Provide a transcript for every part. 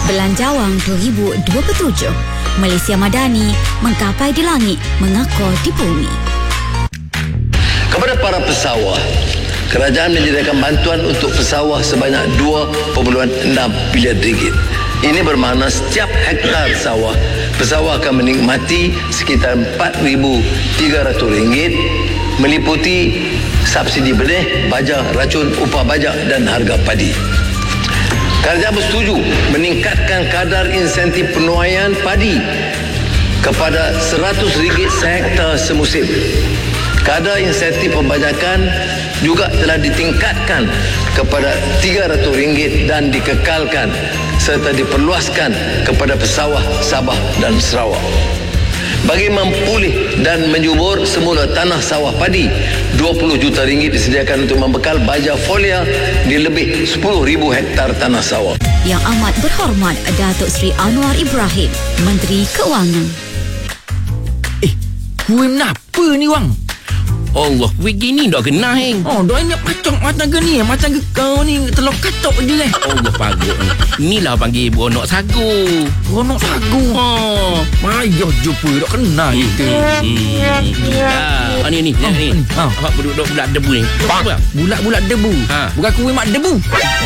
Belanjawang 2027. Malaysia Madani menggapai di langit, mengakor di bumi. Kepada para pesawah, kerajaan menyediakan bantuan untuk pesawah sebanyak 2.6 bilion ringgit. Ini bermakna setiap hektar sawah, pesawah akan menikmati sekitar RM4,300 meliputi subsidi benih, baja, racun, upah bajak dan harga padi. Kerajaan bersetuju meningkatkan kadar insentif penuaian padi kepada RM100 sehektar semusim. Kadar insentif pembajakan juga telah ditingkatkan kepada RM300 dan dikekalkan serta diperluaskan kepada pesawah Sabah dan Sarawak. Bagi mempulih dan menyubur semula tanah sawah padi, RM20 juta disediakan untuk membekal baja folia di lebih 10,000 hektar tanah sawah. Yang amat berhormat Datuk Seri Anwar Ibrahim, Menteri Keuangan. Kuih kenapa ni wang? Allah, kuih gini dah kena heng. Oh, dah ingat pacok macam ke ni? Macam ke kau ni telur katok je lah. Allah pagut ni. Inilah panggil beronok sagu. Beronok sagu. Mayah jumpa dah kena kita. Ni. Apa budak debu ni? Bulat-bulat debu. Bukan kuih mak debu.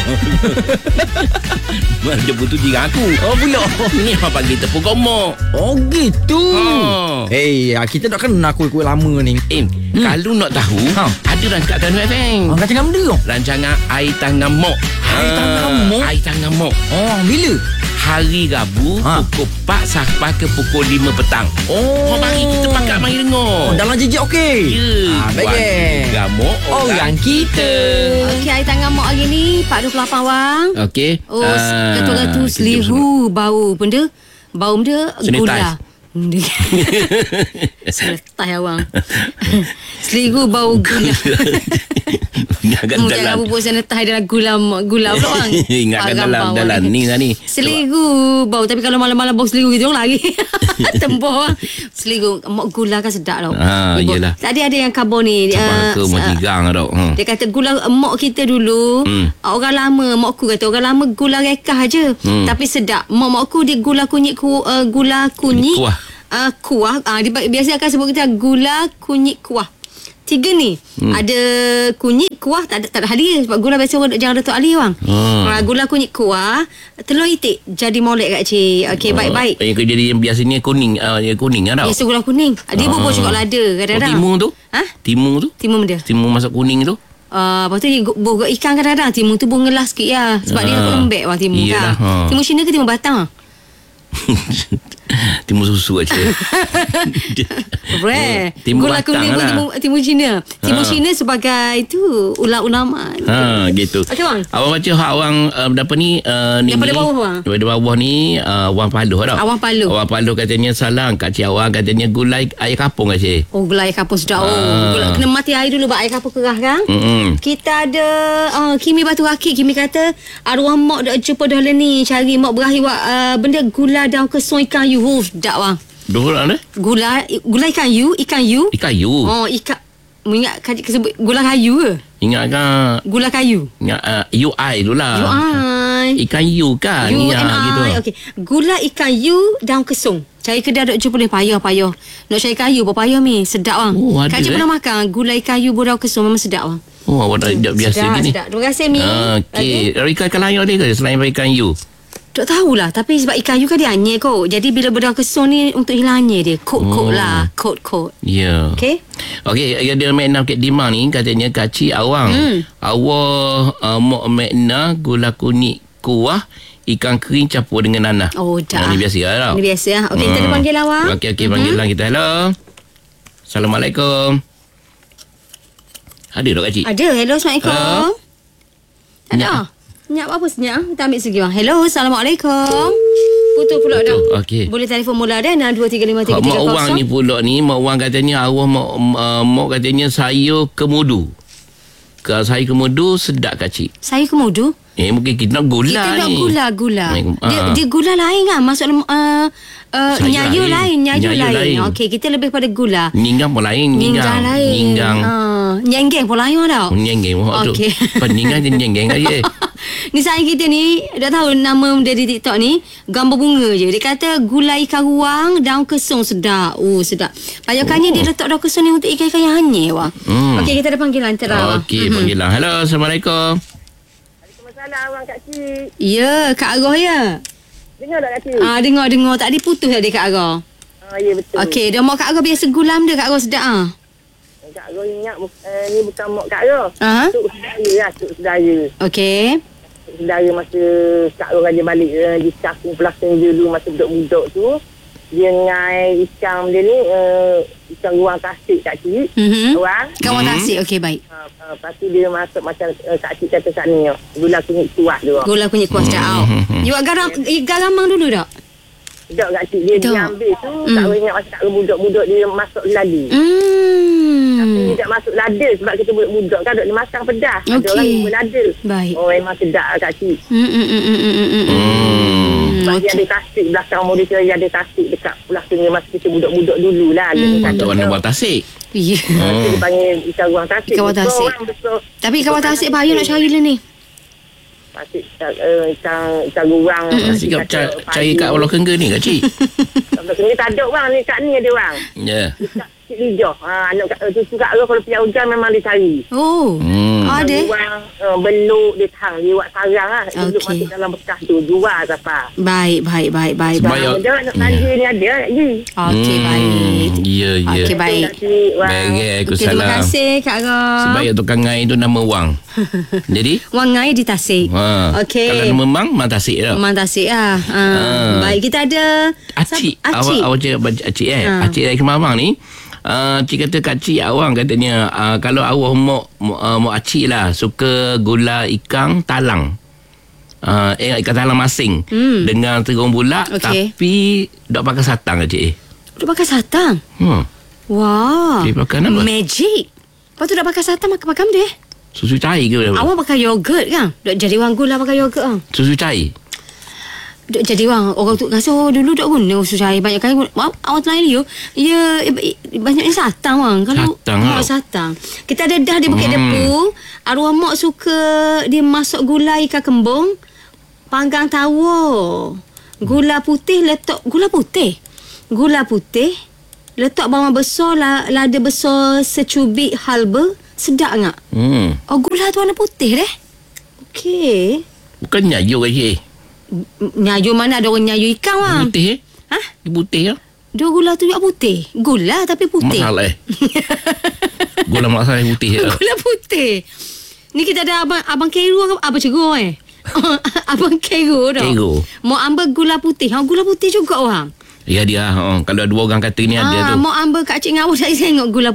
Mak debu tu jiran aku. Oh, pula. Ni apa panggil tepung gomok. Oh, gitu. Kita dah kena kuih-kuih lama ni. Kalau nak tahu, ada rancangan FM. Rancangan benda tu? Rancangan Air Tangan Mok. Air Tangan Mok. Oh, bila? Hari Rabu pukul 4 sampai ke pukul 5 petang. Mari kita pakat mari dengar. Dalam jejak okey. Ya. Baik. Gamok orang kita. Okey, Air Tangan Mok hari ni 428 wang. Okey. Ketua-ketua seliru bau benda. Bau benda gula. Seletai awang. Seliru bau gula. Mungkin apa pun seletai dalam gula pula bang. Ingatkan dalam ni. Seliru bau. Tapi kalau malam-malam bau seliru kita orang lari. Tembur. Seliru mok gula kan sedap tau. Iyalah. Tadi ada yang khabar ni. Tigang tau. Dia kata gula mok kita dulu. Orang lama, mokku kata orang lama gula rekah aje. Tapi sedap. Mokku dia gula kunyit kuah. Biasa akan sebut kita gula kunyit kuah. 3 ni. Ada kunyit kuah, tak ada halia sebab gula biasa orang jangan Datuk Ali bang. Gula kunyit kuah, telur itik jadi molek kat cik. Okey, baik-baik. Yang jadi yang biasanya kuning tau. Biasa gula kuning. Dia bubur coklat lada kadang-kadang. Timun tu? Timun tu? Timun benda. Timun masak kuning tu? Lepas tu dia bubuh ikan kadang-kadang. Timun tu ngelas sikit lah. Sebab dia lembek bang timun kan. Timun Cina ke timun batang? Timun susu aja. Gula kuning pun timun Cina. Timun Cina sebagai itu ulama. Gitu. Okey bang. Awang baca hak awang apa ni daripada bawah bang. Daripada bawah ni Awang Paluh tau. Awang Paluh katanya salang kat cik awang, katanya gulai air kapung kat cik. Oh, gulai air kapung sedap. Gula kena mati air dulu bak air kapung kerah kan. Kita ada Kimi Batu Rakit. Kimi kata arwah mak dah jumpa dah ni cari mak berakhir benda gula daun kesung ikan yu. Sedap bang. Dua ni? Gula ikan yu. Ikan yu. Oh, ikan. Ingat sebut gula kayu ke? Ingat kan? Gula kayu. Ingat UI dulu lah. UI. Ikan yu kan? Gitu. Okey. Gula ikan yu daun kesung. Cari kedai duk jumpa boleh payah. Nak cari kayu apa payah ni? Sedap bang. Kak Cik pernah makan gula ikan yu daun kesung, memang sedap bang. Awak dah biasa gini. Sedap. Terima kasih Mi. Okey. Ikan lain ada ke selain ikan yu? Tak tahulah. Tapi sebab ikan you kan dia anyir kot. Jadi bila berdaun kesung ni untuk hilang anyir dia. Kot lah. Kot. Ya. Okey. Dia Magna Kek Dima ni katanya kacik awang. Awak mok Magna gula kunyit kuah ikan kering campur dengan nanah. Oh, dah. Ini biasa lah. Ini biasa lah. Okey, kita panggil awang. Okey, panggil lah kita. Hello. Assalamualaikum. Ada tak kacik? Ada. Hello, Assalamualaikum. Ada. Senyap apa senyap? Kita ambil segi bang. Hello, Assalamualaikum. Putus pula dah. Okey. Boleh telefon mula dah 62353330. Mak Wang ni pula ni, Mak Wang katanya awak mak katanya sayur kemudu. Kalau sayur kemudu sedap kacik. Sayur kemudu? Mungkin kita nak gula kita ni. Kita nak gula. Dia gula lain kan? Masuk nyayu lain. Okey, kita lebih pada gula. Ninggang pun lain. Ninggang lain. Nyenggeng pun lain tau. Nyenggeng tu. Okey. Peningan je nyenggeng aja. Ni saya kita ni dah tahu nama dia di TikTok ni gambar bunga je. Dia kata gulai ikan ruang daun kesung sedap. Sedap. Banyakannya dia letak daun kesung ni untuk ikan-ikan yang hanyir wah. Okey, kita ada panggilan terang. Okey, panggilan. Hello, Assalamualaikum. Waalaikumsalam abang Kak Cik. Ya, Kak Agah ya. Dengar tak Kak Cik? Dengar. Tak diputus tadi Kak Agah. Ya betul. Okey, dah mak Kak Agah biasa gulam dia Kak Agah sedap Kak Ro ingat ni bukan mak Kak Ro. Ha? Tok saudara lah, tok saudara. Okey. Tok saudara masa Kak Ro raja balik di kampung Pelasing dulu masa budak-budak tu. Dia ngai ikan dia ni ikan ruang tasik Kak Cik. Ruang. Kawan tasik. Okey, baik. Lepas tu dia masuk macam Kak Cik kata kat ni. Gula kunyit kuat tu. Gula kunyit kuah sedap. You buat garamang dulu tak? Tak Kak Cik. Dia ambil tu. Kak Ro ingat masa Kak Ro budak-budak dia masuk lali. Tapi dia tak masuk lada sebab kita budak-budak kan duk dimasak pedas. Ada Okey. orang yang berlada. Baik. Memang sedap Kak Cik. Sebab dia ada tasik belakang rumah dia ada tasik dekat belakang masa kita budak-budak dulu lah. Untuk warna buat tasik. Ya. Dia panggil ikan ruang tasik. Ikan ruang tasik. Betul. Tapi ikan ruang tasik bahaya nak cari lah ni. Tasik ikan ruang. Tasik kau cari kat Walau Kengga ni Kak Cik. Ni tak ada bang. Ni kat ni ada bang. Ya. Dekat Cik Lijah. Anak cucu Kak Ro kalau pergi hujan memang dia cari. Ada. Ruang beluk dia hang. Dia buat sarang lah. Duduk Okey. masuk dalam bekas tu. Jual siapa. Baik. Sebab- Ada nak belanja ni ada lagi. Okey, baik. Ya. Okey, baik. Baik, aku Okey, terima salam. kasih Kak Agah. Sebab yang tukang ngai tu nama Wang. Jadi Wang Ngai di Tasik. Okey. Kalau nama Mang Tasik dah. Memang Tasik lah. Baik, kita ada Acik. Acik. Awak cakap Acik Acik dari Kemabang ni. Cik kata Kak Cik awang katanya kalau awak mak Acik lah suka gula ikan talang. Ikan talang masing dengan terung bulat. Okey. Tapi dok pakai satang Kak Cik. Duk pakai satang. Wah. Dia pakai apa? Magic. Lepas tu dah pakai satang makan dia. Susu cair ke apa? Awak pakai yogurt kan? Duk jadi orang gula pakai yogurt kan? Susu cair. Duk jadi orang tu rasa dulu duk guna usus air banyak kali. Awak lain you. Ya banyaknya satang bang. Kalau Satang tau. satang. Kita ada dah di Bukit Depu. Arwah mak suka dia masuk gula ikan kembung, panggang tawa. Gula putih letak gula putih. Letak bawang besar, lada besar secubit halba. Sedap tak? Gula tu warna putih deh. Okey. Bukan nyayu Kak Cik. Nyayu mana ada orang nyayu ikan bang? Putih Ha? Dia putih ya. Dia gula tu juga putih. Gula tapi putih. Masalah Gula masalah putih ya. Gula putih. Ni kita ada abang Kero apa cikgu abang Kero dah. Kero. Mau ambil gula putih. Gula putih juga orang. Ya dia. Kalau dua orang kata ni ada tu. Mau ambil Kak Cik Ngawal saya tengok gula